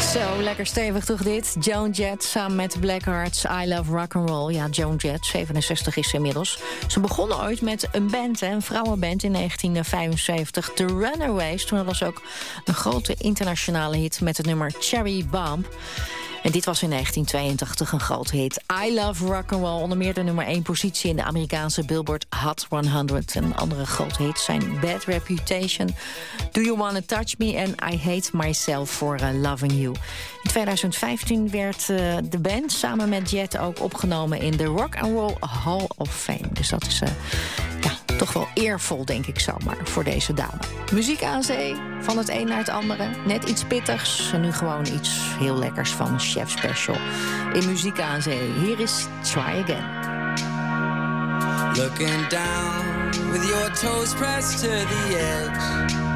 Zo, lekker stevig toch dit? Joan Jett samen met Blackhearts, I Love Rock'n'Roll. Ja, Joan Jett, 67 is ze inmiddels. Ze begonnen ooit met een band, een vrouwenband in 1975. The Runaways. Toen was ook een grote internationale hit met het nummer Cherry Bomb. En dit was in 1982 een grote hit. I Love Rock'n'Roll, onder meer de nummer 1 positie in de Amerikaanse Billboard Hot 100. En andere grote hits zijn Bad Reputation, Do You Wanna Touch Me en I Hate Myself for Loving You. In 2015 werd de band samen met Jet ook opgenomen in de Rock and Roll Hall of Fame. Dus dat is toch wel eervol, denk ik zomaar, voor deze dame. Muziek aan zee, van het een naar het andere. Net iets pittigs en nu gewoon iets heel lekkers van Chef Special. In Muziek aan zee, hier is Try Again. Looking down with your toes pressed to the edge.